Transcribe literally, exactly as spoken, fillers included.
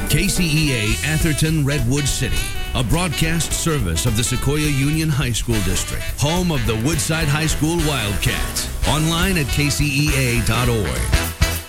K C E A Atherton Redwood City, a broadcast service of the Sequoia Union High School District, home of the Woodside High School Wildcats. Online at K C E A dot org.